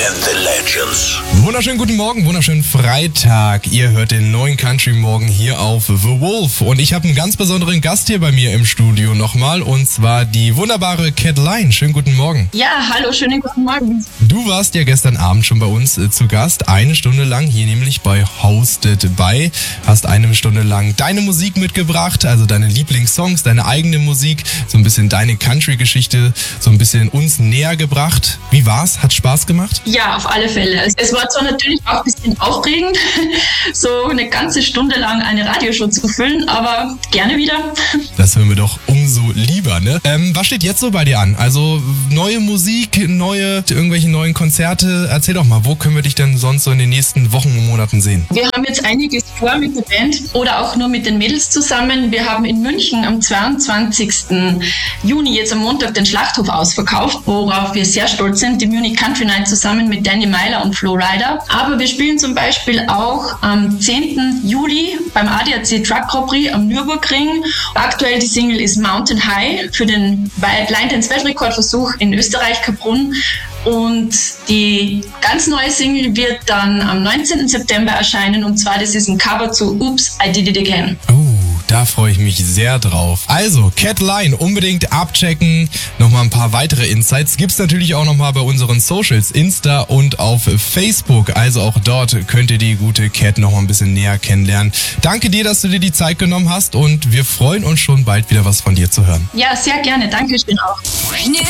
and the Legends. Wunderschönen guten Morgen, wunderschönen Freitag. Ihr hört den neuen Country Morgen hier auf The Wolf. Und ich habe einen ganz besonderen Gast hier bei mir im Studio nochmal. Und zwar die wunderbare Cat Line. Schönen guten Morgen. Ja, hallo, schönen guten Morgen. Du warst ja gestern Abend schon bei uns zu Gast. Eine Stunde lang hier nämlich bei Hosted by. Hast eine Stunde lang deine Musik mitgebracht, also deine Lieblingssongs, deine eigene Musik, so ein bisschen deine Country-Geschichte, so ein bisschen uns näher gebracht. Wie war's? Hat Spaß gemacht? Ja, auf alle Fälle. Es war zwar natürlich auch ein bisschen aufregend, so eine ganze Stunde lang eine Radioshow zu füllen, aber gerne wieder. Das hören wir doch umso lieber, ne? Was steht jetzt so bei dir an? Also neue Musik, irgendwelche neuen Konzerte. Erzähl doch mal, wo können wir dich denn sonst so in den nächsten Wochen und Monaten sehen? Wir haben jetzt einiges vor mit der Band oder auch nur mit den Mädels zusammen. Wir haben in München am 22. Juni, jetzt am Montag, den Schlachthof ausverkauft, worauf wir sehr stolz sind. Die Munich Country Night zusammen mit Danny Myler und Flo Rida. Aber wir spielen zum Beispiel auch am 10. Juli beim ADAC Truck Grand Prix am Nürburgring. Aktuell die Single ist Mountain High für den Blind Dance Weltrekordversuch in Österreich, Kaprun. Und die ganz neue Single wird dann am 19. September erscheinen. Und zwar, das ist ein Cover zu Oops, I Did It Again. Da freue ich mich sehr drauf. Also, Cat Line, unbedingt abchecken. Nochmal ein paar weitere Insights gibt's natürlich auch nochmal bei unseren Socials, Insta und auf Facebook. Also auch dort könnt ihr die gute Cat nochmal ein bisschen näher kennenlernen. Danke dir, dass du dir die Zeit genommen hast und wir freuen uns schon bald wieder was von dir zu hören. Ja, sehr gerne. Dankeschön auch.